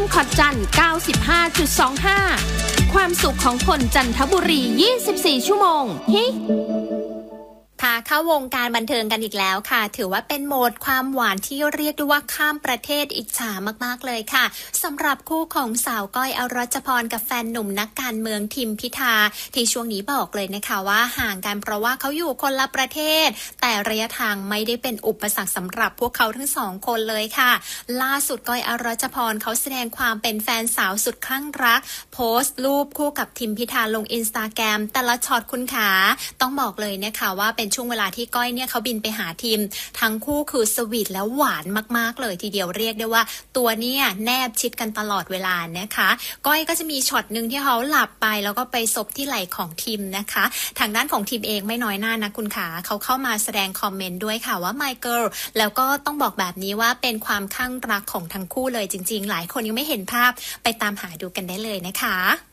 ขอดจันทร์ 95.25 ความสุขของคนจันทบุรี 24 ชั่วโมงฮิพาเข้าวงการบันเทิงกันอีกแล้วค่ะถือว่าเป็นโหมดความหวานที่เรียกได้ว่าข้ามประเทศอิจฉามากๆเลยค่ะสำหรับคู่ของสาวก้อยอรัชพรกับแฟนหนุ่มนักการเมืองทิมพิธาที่ช่วงนี้บอกเลยนะคะว่าห่างกันเพราะว่าเขาอยู่คนละประเทศแต่ระยะทางไม่ได้เป็นอุปสรรคสำหรับพวกเขาทั้งสองคนเลยค่ะล่าสุดก้อยอรัชพรเขาแสดงความเป็นแฟนสาวสุดคลั่งรักโพสต์รูปคู่กับทิมพิธาลง Instagram แต่ละช็อตคุณขาต้องบอกเลยนะคะว่าเป็นช่วงเวลาที่ก้อยเนี่ยเขาบินไปหาทิมทั้งคู่คือสวีทแล้วหวานมากๆเลยทีเดียวเรียกได้ว่าตัวเนี่ยแนบชิดกันตลอดเวลานะคะก้อยก็จะมีช็อตนึงที่เขาหลับไปแล้วก็ไปซบที่ไหล่ของทิมนะคะทางด้านของทิมเองไม่น้อยหน้านะคุณขาเขาเข้ามาแสดงคอมเมนต์ด้วยค่ะว่า my girl แล้วก็ต้องบอกแบบนี้ว่าเป็นความคลั่งรักของทั้งคู่เลยจริงๆหลายคนยังไม่เห็นภาพไปตามหาดูกันได้เลยนะคะ